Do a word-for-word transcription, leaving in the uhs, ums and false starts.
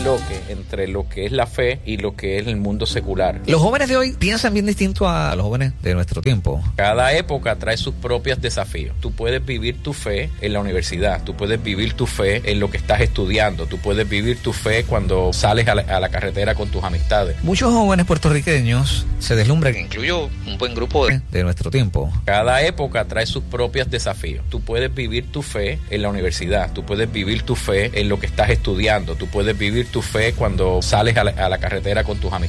choque entre lo que es la fe y lo que es el mundo secular. Los jóvenes de hoy piensan bien distinto a los jóvenes de nuestro tiempo. Cada época trae sus propios desafíos. Tú puedes vivir tu fe en la universidad, tú puedes vivir tu fe en lo que estás estudiando, tú puedes vivir tu fe cuando sales a la, a la carretera con tus amistades. Muchos jóvenes puertorriqueños se deslumbran, incluyo un buen grupo de, de nuestro tiempo. Cada época trae sus propios desafíos. Tú puedes vivir tu fe en la universidad, tú puedes vivir tu fe en lo que estás estudiando, tú puedes vivir tu fe cuando sales a la, a la carretera con tus amistades.